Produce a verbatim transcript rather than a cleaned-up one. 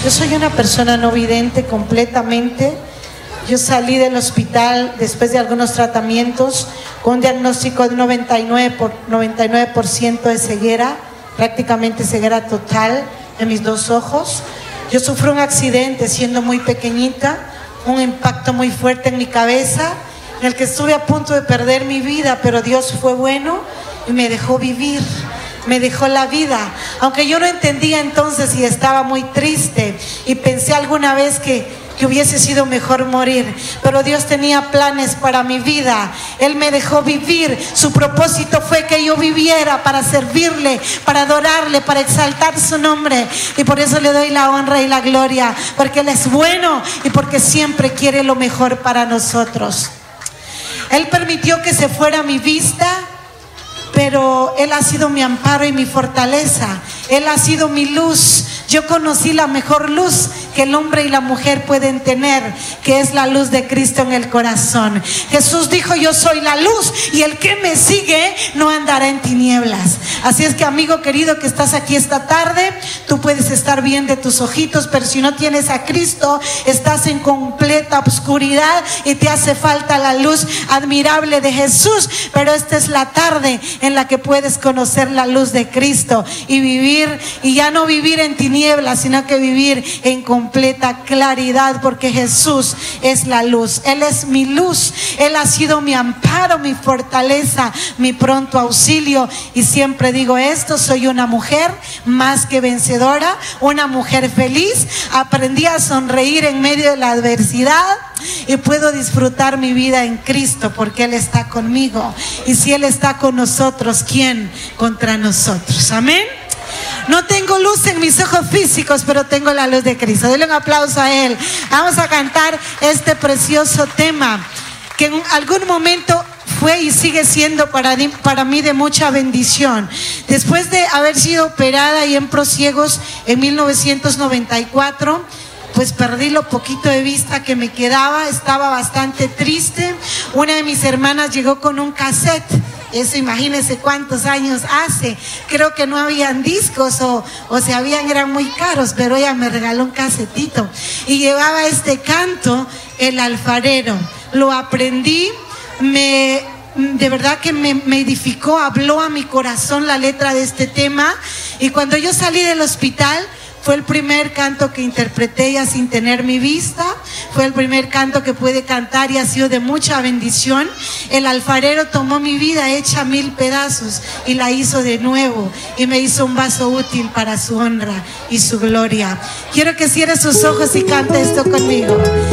Yo soy una persona no vidente completamente. Yo salí del hospital después de algunos tratamientos con un diagnóstico de noventa y nueve por ciento de ceguera, prácticamente ceguera total en mis dos ojos. Yo sufrí un accidente siendo muy pequeñita, un impacto muy fuerte en mi cabeza, en el que estuve a punto de perder mi vida, pero Dios fue bueno y me dejó vivir. Me dejó la vida, aunque yo no entendía entonces y estaba muy triste y pensé alguna vez que, que hubiese sido mejor morir, pero Dios tenía planes para mi vida. Él me dejó vivir. Su propósito fue que yo viviera para servirle, para adorarle, para exaltar su nombre, y por eso le doy la honra y la gloria, porque Él es bueno y porque siempre quiere lo mejor para nosotros. Él permitió que se fuera mi vista, pero Él ha sido mi amparo y mi fortaleza. Él ha sido mi luz. Yo conocí la mejor luz que el hombre y la mujer pueden tener, que es la luz de Cristo en el corazón. Jesús dijo: yo soy la luz, y el que me sigue no andará en tinieblas. Así es que, amigo querido que estás aquí esta tarde, tú puedes estar bien de tus ojitos, pero si no tienes a Cristo, estás en completa oscuridad y te hace falta la luz admirable de Jesús. Pero esta es la tarde en la que puedes conocer la luz de Cristo y vivir, y ya no vivir en tinieblas, sino que vivir en completa claridad, porque Jesús es la luz. Él es mi luz. Él ha sido mi amparo, mi fortaleza, mi pronto auxilio. Y siempre digo esto: soy una mujer más que vencedora, una mujer feliz. Aprendí a sonreír en medio de la adversidad y puedo disfrutar mi vida en Cristo, porque Él está conmigo. Y si Él está con nosotros, ¿quién contra nosotros? Amén. No tengo luz en mis ojos físicos, pero tengo la luz de Cristo. Denle un aplauso a Él. Vamos a cantar este precioso tema que en algún momento fue y sigue siendo para, para mí de mucha bendición. Después de haber sido operada y en prosiegos en mil novecientos noventa y cuatro, pues perdí lo poquito de vista que me quedaba. Estaba bastante triste. Una de mis hermanas llegó con un cassette. Eso, imagínense cuántos años hace. Creo que no habían discos, o, o si habían eran muy caros, pero ella me regaló un casetito y llevaba este canto, El Alfarero. Lo aprendí, me, de verdad que me, me edificó, habló a mi corazón la letra de este tema. Y cuando yo salí del hospital, fue el primer canto que interpreté ya sin tener mi vista. Fue el primer canto que pude cantar y ha sido de mucha bendición. El alfarero tomó mi vida hecha mil pedazos y la hizo de nuevo, y me hizo un vaso útil para su honra y su gloria. Quiero que cierre sus ojos y cante esto conmigo.